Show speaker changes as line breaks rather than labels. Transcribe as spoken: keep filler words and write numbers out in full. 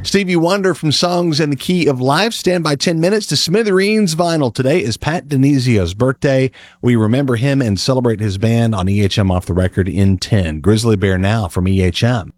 Stevie Wonder from Songs in the Key of Life. Stand by ten minutes to Smithereens Vinyl. Today is Pat Denizio's birthday. We remember him and celebrate his band on E H M Off the Record in ten. Grizzly Bear now from E H M.